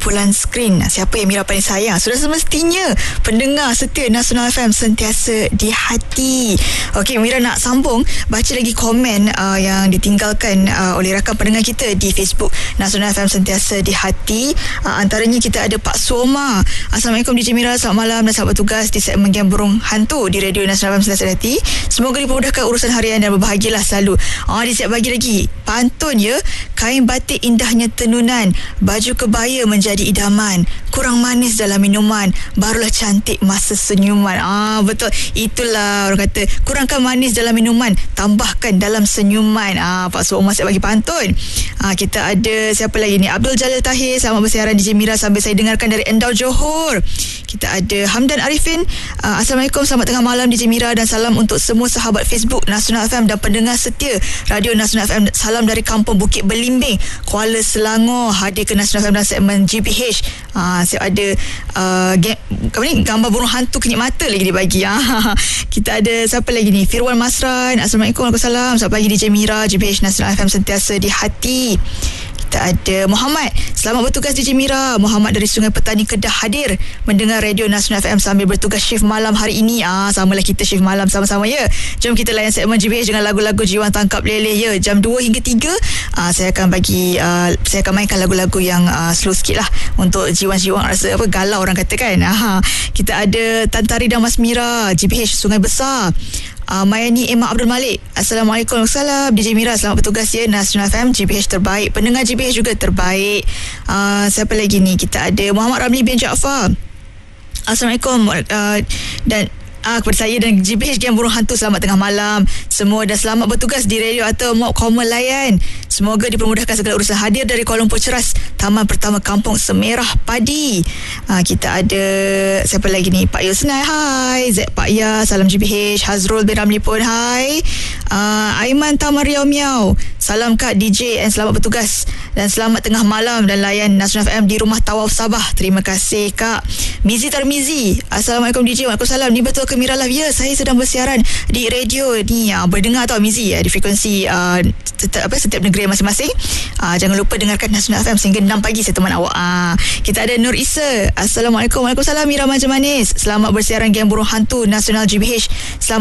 Pulan skrin. Siapa yang Mira paling sayang? Sudah semestinya pendengar setia Nasional FM sentiasa di hati. Okey, Mira nak sambung baca lagi komen yang ditinggalkan oleh rakan pendengar kita di Facebook Nasional FM sentiasa di hati. Antaranya kita ada Pak Soma. Assalamualaikum DJ Mira, selamat malam dan selamat bertugas di segmen Game Burung Hantu di Radio Nasional FM sentiasa di hati. Semoga dipermudahkan urusan harian dan berbahagialah selalu. Dia siap bagi lagi pantun ya. Kain batik indahnya tenunan, baju kebaya menjadi idaman, kurang manis dalam minuman, barulah cantik masa senyuman. Betul, itulah orang kata, kurangkan manis dalam minuman, tambahkan dalam senyuman. Pak Suoma siap bagi pantun. Kita ada siapa lagi ni, Abdul Jalil Tahir, selamat bersiaran DJ Mira sambil saya dengarkan dari Endau Johor. Kita ada Hamdan Arifin, Assalamualaikum, selamat tengah malam DJ Mira dan salam untuk semua sahabat Facebook Nasional FM dan pendengar setia Radio Nasional FM. Salam dari Kampung Bukit Belimbing, Kuala Selangor, hadir ke Nasional FM dan segmen GPH. Saya ada gambar burung hantu kenyit mata lagi dia bagi. Kita ada siapa lagi ni, Firwan Masran, Assalamualaikum, Waalaikumsalam, selamat pagi DJ Mira, GPH Nasional FM sentiasa di hati. Kita ada Muhammad, selamat bertugas DJ Mira. Muhammad dari Sungai Petani Kedah hadir mendengar Radio Nasional FM sambil bertugas shift malam hari ini. Samalah kita shift malam sama-sama ya. Jom kita layan segmen GBH dengan lagu-lagu Jiwang Tangkap Leleh ya. Jam 2 hingga 3 saya akan mainkan lagu-lagu yang slow sikit lah untuk jiwang-jiwang rasa galau orang kata kan. Kita ada Tantari dan Mas Mira, GBH Sungai Besar. Mayani Emma Abdul Malik, Assalamualaikum, Waalaikumsalam DJ Mira, selamat bertugas ya. Nasional FM GBH terbaik, pendengar GBH juga terbaik. Siapa lagi ni, kita ada Muhammad Ramli bin Jaafar, Assalamualaikum, dan kepada saya dan GBH Game Burung Hantu, selamat tengah malam semua dan selamat bertugas di radio atau Mok Komal Layan. Semoga dipermudahkan segala urusan. Hadir dari Kuala Lumpur Ceras, Taman Pertama Kampung Semerah Padi. Kita ada siapa lagi ni, Pak Yusnai, hai. Z Pak Ya, salam GBH. Hazrul bin Ramli pun hai. Aiman Tamar Riau Miau, salam Kak DJ and selamat bertugas dan selamat tengah malam dan layan Nasional FM di Rumah Tawaf Sabah. Terima kasih Kak. Mizi Tarmizi, Assalamualaikum DJ. Waalaikumsalam. Ni betul ke Mira Live? Ya, saya sedang bersiaran di radio ni, berdengar tau Mizi di frekuensi setiap negeri masing-masing. Jangan lupa dengarkan Nasional FM sehingga 6 pagi saya teman awak. Kita ada Nur Isa, Assalamualaikum, Waalaikumsalam Mira Manja Manis, selamat bersiaran Game Burung Hantu Nasional GBH. Selamat